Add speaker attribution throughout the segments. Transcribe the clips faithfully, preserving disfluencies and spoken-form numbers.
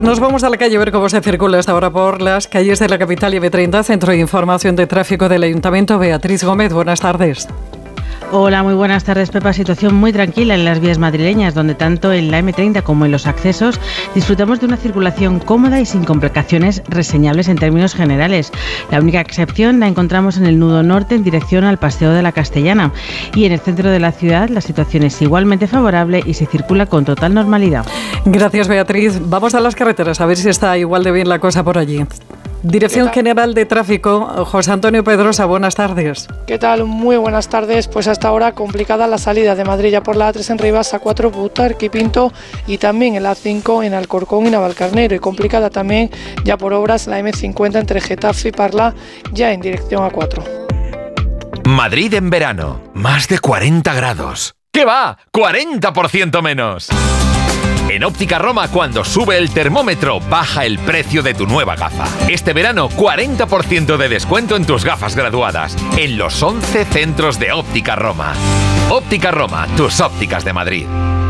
Speaker 1: Nos vamos a la calle a ver cómo se circula hasta ahora por las calles de la capital y eme treinta, Centro de Información de Tráfico del Ayuntamiento. Beatriz Gómez, buenas tardes.
Speaker 2: Hola, muy buenas tardes, Pepa. Situación muy tranquila en las vías madrileñas, donde tanto en la eme treinta como en los accesos disfrutamos de una circulación cómoda y sin complicaciones reseñables en términos generales. La única excepción la encontramos en el nudo norte en dirección al Paseo de la Castellana. Y en el centro de la ciudad la situación es igualmente favorable y se circula con total normalidad.
Speaker 1: Gracias, Beatriz. Vamos a las carreteras a ver si está igual de bien la cosa por allí. Dirección General de Tráfico, José Antonio Pedrosa, buenas tardes.
Speaker 3: ¿Qué tal? Muy buenas tardes. Pues hasta ahora complicada la salida de Madrid ya por la A tres en Rivas, A cuatro Butarque y Pinto, y también en la A cinco en Alcorcón y Navalcarnero, y complicada también ya por obras la eme cincuenta entre Getafe y Parla, ya en dirección A cuatro.
Speaker 4: Madrid en verano, más de cuarenta grados. ¿Qué va? ¡cuarenta por ciento menos! En Óptica Roma, cuando sube el termómetro, baja el precio de tu nueva gafa. Este verano, cuarenta por ciento de descuento en tus gafas graduadas, en los once centros de Óptica Roma. Óptica Roma, tus ópticas de Madrid.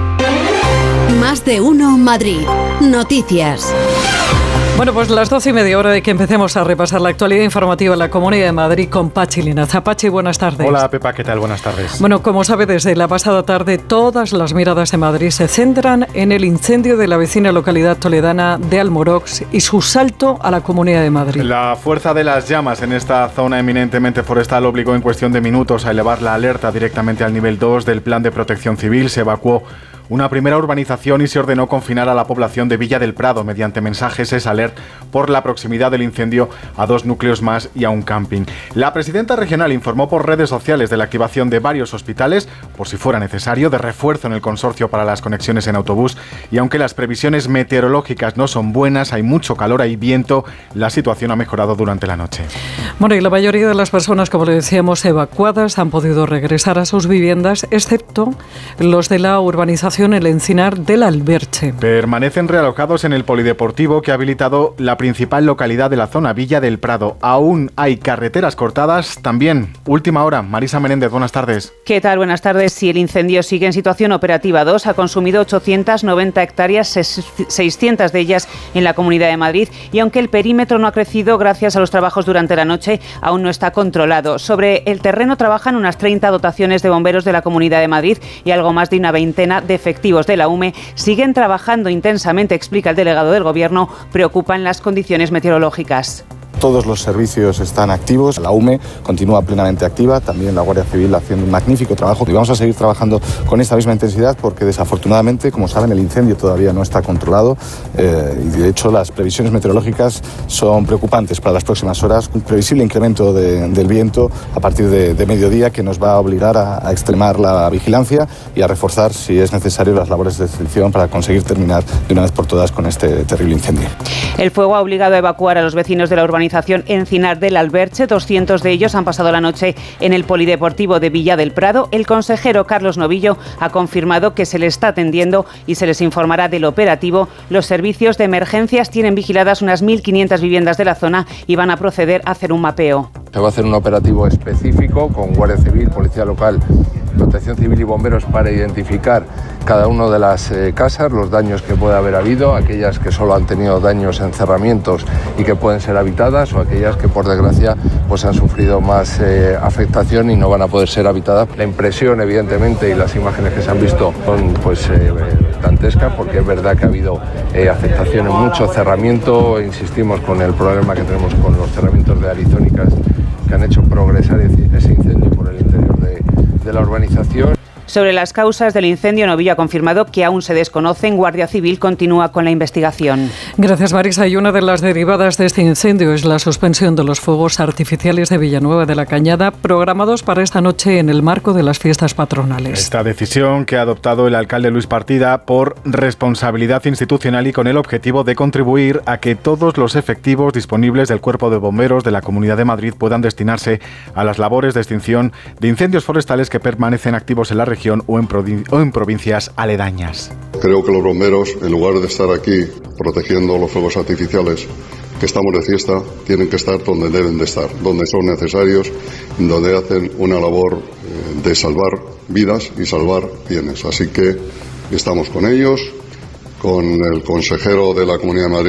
Speaker 5: Más de uno Madrid. Noticias.
Speaker 1: Bueno, pues las doce y media, hora de que empecemos a repasar la actualidad informativa en la Comunidad de Madrid con Pachi Linaza. Pachi, buenas tardes.
Speaker 6: Hola, Pepa, ¿qué tal? Buenas tardes.
Speaker 1: Bueno, como sabe, desde la pasada tarde todas las miradas en Madrid se centran en el incendio de la vecina localidad toledana de Almorox y su salto a la Comunidad de Madrid.
Speaker 6: La fuerza de las llamas en esta zona eminentemente forestal obligó en cuestión de minutos a elevar la alerta directamente al nivel dos del Plan de Protección Civil. Se evacuó una primera urbanización y se ordenó confinar a la población de Villa del Prado mediante mensajes S Alert por la proximidad del incendio a dos núcleos más y a un camping. La presidenta regional informó por redes sociales de la activación de varios hospitales, por si fuera necesario, de refuerzo en el consorcio para las conexiones en autobús, y aunque las previsiones meteorológicas no son buenas, hay mucho calor, hay viento, la situación ha mejorado durante la noche.
Speaker 1: Bueno, y la mayoría de las personas, como le decíamos, evacuadas han podido regresar a sus viviendas, excepto los de la urbanización El Encinar del Alberche.
Speaker 6: Permanecen realojados en el polideportivo que ha habilitado la principal localidad de la zona, Villa del Prado. Aún hay carreteras cortadas. También, última hora, Marisa Menéndez, buenas tardes.
Speaker 7: ¿Qué tal? Buenas tardes. Si el incendio sigue en situación operativa dos, ha consumido ochocientas noventa hectáreas, seiscientas de ellas en la Comunidad de Madrid, y aunque el perímetro no ha crecido gracias a los trabajos durante la noche, aún no está controlado. Sobre el terreno trabajan unas treinta dotaciones de bomberos de la Comunidad de Madrid y algo más de una veintena de efectivos de la U M E. Siguen trabajando intensamente, explica el delegado del Gobierno. Preocupan las condiciones meteorológicas.
Speaker 8: Todos los servicios están activos, la U M E continúa plenamente activa, también la Guardia Civil haciendo un magnífico trabajo, y vamos a seguir trabajando con esta misma intensidad porque desafortunadamente, como saben, el incendio todavía no está controlado eh, y de hecho las previsiones meteorológicas son preocupantes para las próximas horas. Un previsible incremento de, del viento a partir de, de mediodía que nos va a obligar a, a extremar la vigilancia y a reforzar, si es necesario, las labores de extinción para conseguir terminar de una vez por todas con este terrible incendio.
Speaker 7: El fuego ha obligado a evacuar a los vecinos de la urbanización Encinar del Alberche. doscientos de ellos han pasado la noche en el polideportivo de Villa del Prado. El consejero Carlos Novillo ha confirmado que se les está atendiendo y se les informará del operativo. Los servicios de emergencias tienen vigiladas unas mil quinientas viviendas de la zona y van a proceder a hacer un mapeo.
Speaker 9: Se va a hacer un operativo específico con Guardia Civil, Policía Local, Protección Civil y bomberos para identificar cada una de las eh, casas, los daños que puede haber habido, aquellas que solo han tenido daños en cerramientos y que pueden ser habitadas, o aquellas que por desgracia pues han sufrido más eh, afectación y no van a poder ser habitadas. La impresión, evidentemente, y las imágenes que se han visto son pues eh, dantescas, porque es verdad que ha habido eh, afectación en mucho cerramiento. Insistimos con el problema que tenemos con los cerramientos de arizónicas que han hecho progresar ese incendio por el interior de, de la urbanización.
Speaker 7: Sobre las causas del incendio, Novillo ha confirmado que aún se desconocen. Guardia Civil continúa con la investigación.
Speaker 1: Gracias, Marisa. Y una de las derivadas de este incendio es la suspensión de los fuegos artificiales de Villanueva de la Cañada, programados para esta noche en el marco de las fiestas patronales.
Speaker 6: Esta decisión que ha adoptado el alcalde Luis Partida por responsabilidad institucional y con el objetivo de contribuir a que todos los efectivos disponibles del Cuerpo de Bomberos de la Comunidad de Madrid puedan destinarse a las labores de extinción de incendios forestales que permanecen activos en la región o en, provin- o en provincias aledañas.
Speaker 10: Creo que los bomberos, en lugar de estar aquí protegiendo los fuegos artificiales, que estamos de fiesta, tienen que estar donde deben de estar, donde son necesarios, donde hacen una labor eh, de salvar vidas y salvar bienes. Así que estamos con ellos, con el consejero de la Comunidad de Madrid,